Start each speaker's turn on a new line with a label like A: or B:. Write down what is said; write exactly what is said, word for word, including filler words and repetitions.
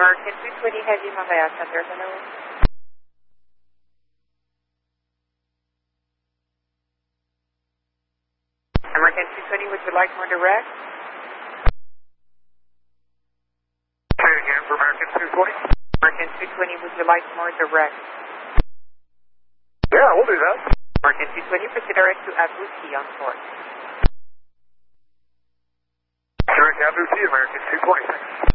A: American two twenty Heavy Mangaya Center, hello. American two twenty, would you like more direct?
B: Say again for American two twenty.
A: American two twenty, would you like more direct?
B: Yeah, we'll do that.
A: American two twenty, proceed direct to Abu T on port.
B: Direct Abu T, American two twenty, thanks.